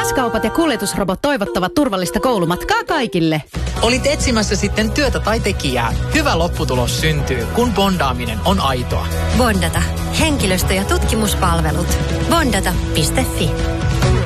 S-kaupat ja kuljetusrobot toivottavat turvallista koulumatkaa kaikille. Olit etsimässä sitten työtä tai tekijää. Hyvä lopputulos syntyy, kun bondaaminen on aitoa. Bondata. Henkilöstö- ja tutkimuspalvelut. Bondata.fi.